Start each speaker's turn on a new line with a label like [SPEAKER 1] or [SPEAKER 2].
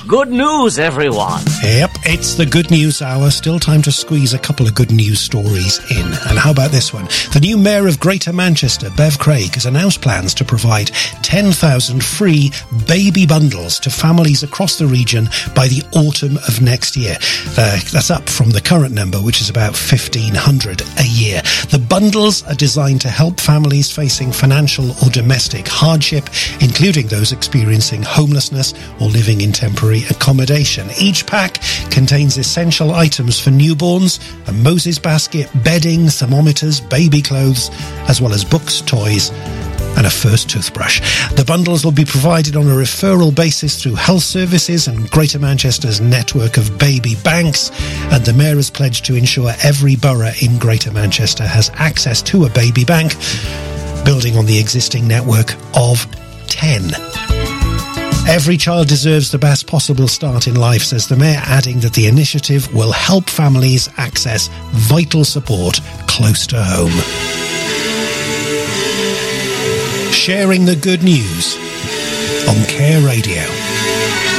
[SPEAKER 1] good news, everyone.
[SPEAKER 2] Yep, it's the good news hour. Still time to squeeze a couple of good news stories in. And how about this one? The new Mayor of Greater Manchester, Bev Craig, has announced plans to provide 10,000 free baby bundles to families across the region by the autumn of next year. That's up from the current number, which is about 1,500 a year. The bundles are designed to help families facing financial or domestic hardship, including those experiencing homelessness or living in temporary accommodation. Each pack contains essential items for newborns, a Moses basket, bedding, thermometers, baby clothes, as well as books, toys, and a first toothbrush. The bundles will be provided on a referral basis through health services and Greater Manchester's network of baby banks, and the Mayor has pledged to ensure every borough in Greater Manchester has access to a baby bank, building on the existing network of 10. Every child deserves the best possible start in life, says the Mayor, adding that the initiative will help families access vital support close to home. Sharing the good news on Care Radio.